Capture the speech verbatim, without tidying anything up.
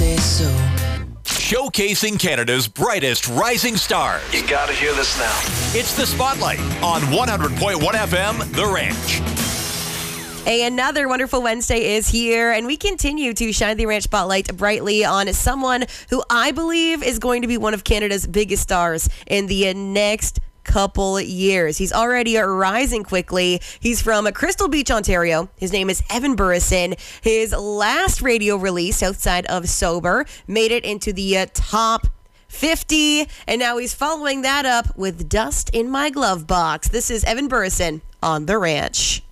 say so. Showcasing Canada's brightest rising stars. You gotta hear this now. It's The Spotlight on one hundred point one F M, The Ranch. Hey, another wonderful Wednesday is here, and we continue to shine the Ranch Spotlight brightly on someone who I believe is going to be one of Canada's biggest stars in the next couple years. He's already rising quickly. He's from Crystal Beach, Ontario. His name is Evan Burrison. His last radio release, outside of Sober, made it into the uh, top fifty, and now he's following that up with Dust in My Glove Box. This is Evan Burrison on The Ranch.